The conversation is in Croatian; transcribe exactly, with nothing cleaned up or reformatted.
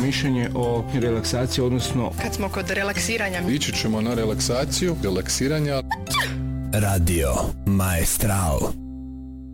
mišljenje o relaksaciji, odnosno... Kad smo kod relaksiranja... Ići ćemo na relaksaciju, relaksiranja... Radio Maestral.